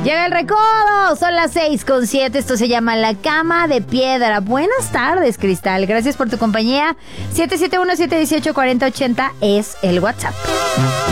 Llega el recodo, son las 6:07, esto se llama La Cama de Piedra. Buenas tardes, Cristal, gracias por tu compañía. 771-718-4080 es el WhatsApp.